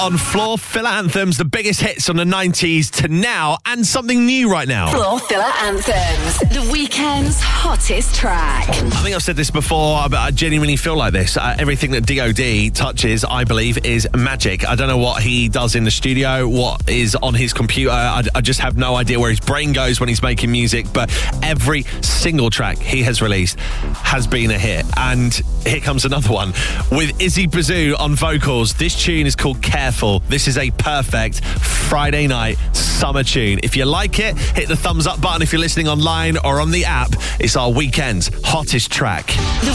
On Floor Filler Anthems, the biggest hits from the 90s to now, and something new right now. Floor Filler Anthems, the weekend's hottest track. I think I've said this before, but I genuinely feel like this. Everything that DOD touches, I believe, is magic. I don't know what he does in the studio, what is on his computer. I just have no idea where his brain goes when he's making music, but every single track he has released has been a hit. And here comes another one with Izzy Bazoo on vocals. This tune is called Careful. This is a perfect Friday night summer tune. If you like it, hit the thumbs up button. If you're listening online or on the app, it's our weekend's hottest track.